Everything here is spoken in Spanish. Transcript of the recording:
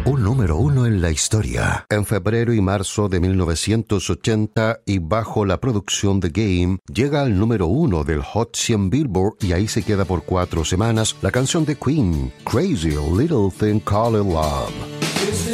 Un número uno en la historia. En febrero y marzo de 1980 y bajo la producción de Game, llega al número uno del Hot 100 Billboard y ahí se queda por 4 semanas la canción de Queen, Crazy Little Thing Called Love.